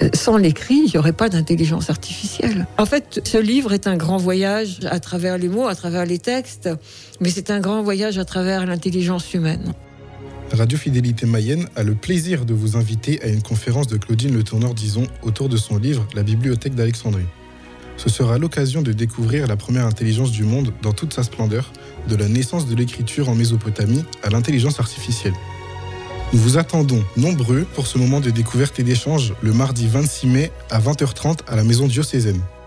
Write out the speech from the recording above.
Sans l'écrit, il n'y aurait pas d'intelligence artificielle. En fait, ce livre est un grand voyage à travers les mots, à travers les textes, mais c'est un grand voyage à travers l'intelligence humaine. Radio Fidélité Mayenne a le plaisir de vous inviter à une conférence de Claudine Le Tourneur-Dizon autour de son livre « La Bibliothèque d'Alexandrie ». Ce sera l'occasion de découvrir la première intelligence du monde dans toute sa splendeur, de la naissance de l'écriture en Mésopotamie à l'intelligence artificielle. Nous vous attendons nombreux pour ce moment de découverte et d'échange le mardi 26 mai à 20h30 à la Maison Diocésaine.